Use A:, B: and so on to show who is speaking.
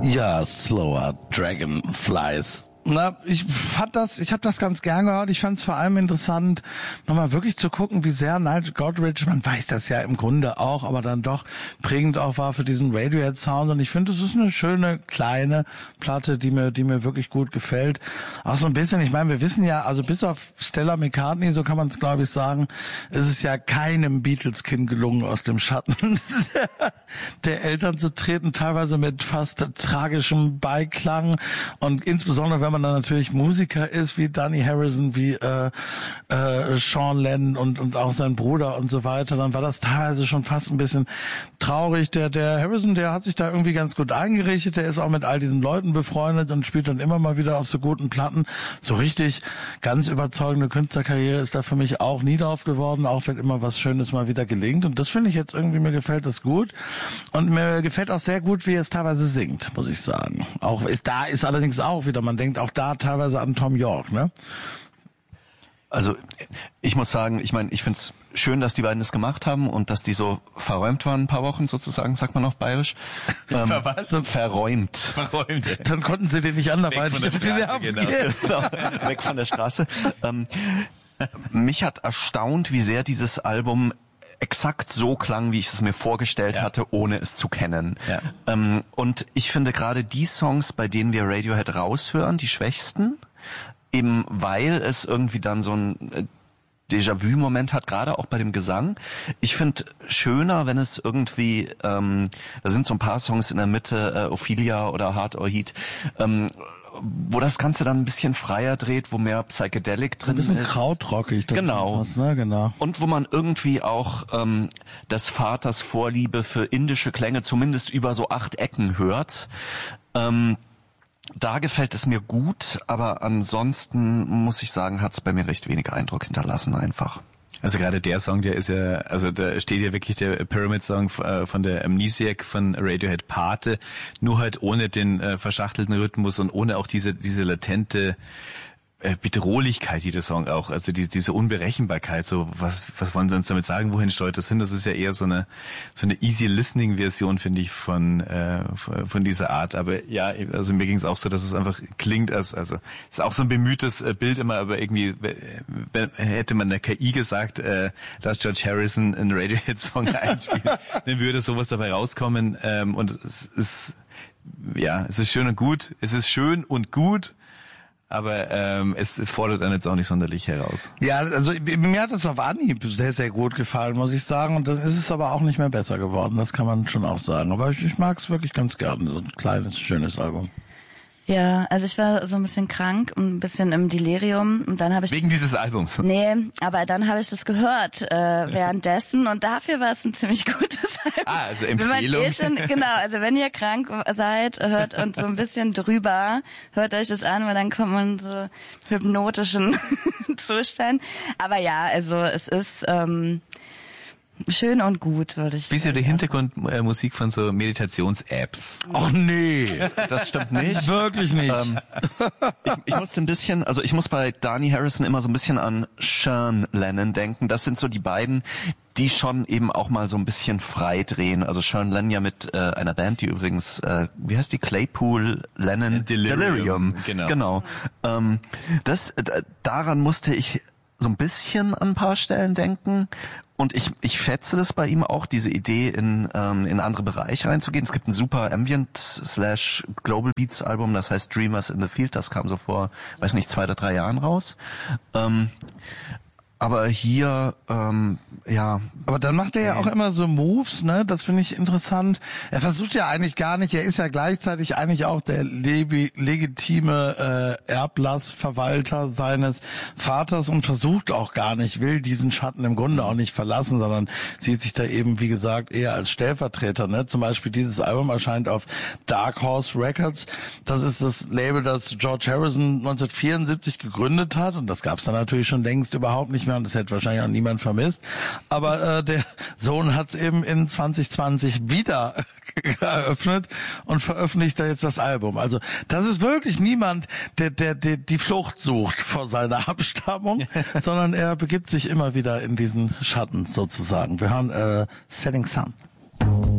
A: Ja, Slower Dragonflies. Na, ich habe das ganz gern gehört. Ich fand es vor allem interessant, nochmal wirklich zu gucken, wie sehr Nigel Godrich, man weiß das ja im Grunde auch, aber dann doch prägend auch war für diesen Radiohead-Sound. Und ich finde, es ist eine schöne, kleine Platte, die mir wirklich gut gefällt. Auch so ein bisschen, ich meine, wir wissen ja, also bis auf Stella McCartney, so kann man es glaube ich sagen, ist es ja keinem Beatles-Kind gelungen, aus dem Schatten der Eltern zu treten, teilweise mit fast tragischem Beiklang und insbesondere, wenn man dann natürlich Musiker ist, wie Danny Harrison, wie Sean Lennon und auch sein Bruder und so weiter, dann war das teilweise schon fast ein bisschen traurig. Der Harrison, der hat sich da irgendwie ganz gut eingerichtet, der ist auch mit all diesen Leuten befreundet und spielt dann immer mal wieder auf so guten Platten. So richtig ganz überzeugende Künstlerkarriere ist da für mich auch nie drauf geworden, auch wenn immer was Schönes mal wieder gelingt. Und das finde ich jetzt irgendwie, mir gefällt das gut. Und mir gefällt auch sehr gut, wie er es teilweise singt, muss ich sagen. Auch da ist allerdings auch wieder, man denkt auch da teilweise an Tom York, ne?
B: Also ich muss sagen, ich meine, ich find's schön, dass die beiden das gemacht haben und dass die so verräumt waren ein paar Wochen sozusagen, sagt man auf Bayerisch. Verräumt.
A: Verräumt. Dann konnten sie den nicht anderweitig
B: auf die Nerven gehen. Genau. Weg von der Straße. Mich hat erstaunt, wie sehr dieses Album exakt so klang, wie ich es mir vorgestellt hatte, ohne es zu kennen. Ja. Und ich finde gerade die Songs, bei denen wir Radiohead raushören, die schwächsten, eben weil es irgendwie dann so ein Déjà-vu-Moment hat, gerade auch bei dem Gesang. Ich finde schöner, wenn es irgendwie, da sind so ein paar Songs in der Mitte, Ophelia oder Hard or Heat, wo das Ganze dann ein bisschen freier dreht, wo mehr Psychedelic drin ist.
A: Ein bisschen krautrockig.
B: Genau.
A: Fast, ne? Genau.
B: Und wo man irgendwie auch des Vaters Vorliebe für indische Klänge zumindest über so 8 Ecken hört. Da gefällt es mir gut, aber ansonsten muss ich sagen, hat es bei mir recht wenig Eindruck hinterlassen einfach.
C: Also gerade der Song, der ist ja, also da steht ja wirklich der Pyramid-Song von der Amnesiac von Radiohead Pate, nur halt ohne den verschachtelten Rhythmus und ohne auch diese latente Bedrohlichkeit, die der Song auch, also diese Unberechenbarkeit, so was wollen sie uns damit sagen, wohin steuert das hin? Das ist ja eher so eine easy listening Version, finde ich, von dieser Art. Aber ja, also mir ging es auch so, dass es einfach klingt, also es ist auch so ein bemühtes Bild immer, aber irgendwie hätte man der KI gesagt, dass George Harrison einen Radiohead-Song einspielt, dann würde sowas dabei rauskommen. Und es ist schön und gut. Es ist schön und gut. Aber es fordert einen jetzt auch nicht sonderlich heraus.
A: Ja, also mir hat es auf Anhieb sehr, sehr gut gefallen, muss ich sagen. Und dann ist es aber auch nicht mehr besser geworden, das kann man schon auch sagen. Aber ich mag es wirklich ganz gerne, so ein kleines, schönes Album.
D: Ja, also ich war so ein bisschen krank und ein bisschen im Delirium und dann habe ich
C: wegen dieses Albums.
D: Nee, aber dann habe ich das gehört währenddessen und dafür war es ein ziemlich gutes Album.
C: Ah, also Empfehlung.
D: Genau, also wenn ihr krank seid, hört und so ein bisschen drüber, hört euch das an, weil dann kommt man so hypnotischen Zustand. Aber ja, also es ist schön und gut, würde ich sagen.
C: Wie ist ja die Hintergrundmusik von so Meditations-Apps?
A: Ach nee.
B: Das stimmt nicht.
A: Wirklich nicht.
B: Ich musste ein bisschen, also ich muss bei Danny Harrison immer so ein bisschen an Sean Lennon denken. Das sind so die beiden, die schon eben auch mal so ein bisschen frei drehen. Also Sean Lennon ja mit einer Band, die übrigens, wie heißt die? Claypool Lennon Delirium. Genau. Daran musste ich so ein bisschen an ein paar Stellen denken. Und ich schätze das bei ihm auch, diese Idee in andere Bereiche reinzugehen. Es gibt ein super Ambient/Global Beats Album, das heißt Dreamers in the Field, das kam so vor, 2 oder 3 Jahren raus. Aber hier,
A: Aber dann macht er ja auch immer so Moves, ne? Das finde ich interessant. Er versucht ja eigentlich gar nicht, er ist ja gleichzeitig eigentlich auch der legitime Erblassverwalter seines Vaters und versucht auch gar nicht, will diesen Schatten im Grunde auch nicht verlassen, sondern sieht sich da eben, wie gesagt, eher als Stellvertreter, ne? Zum Beispiel dieses Album erscheint auf Dark Horse Records. Das ist das Label, das George Harrison 1974 gegründet hat und das gab's dann natürlich schon längst überhaupt nicht mehr und das hätte wahrscheinlich auch niemand vermisst. Aber der Sohn hat es eben in 2020 wieder eröffnet und veröffentlicht da jetzt das Album. Also das ist wirklich niemand, der die Flucht sucht vor seiner Abstammung, sondern er begibt sich immer wieder in diesen Schatten sozusagen. Wir hören Setting Sun.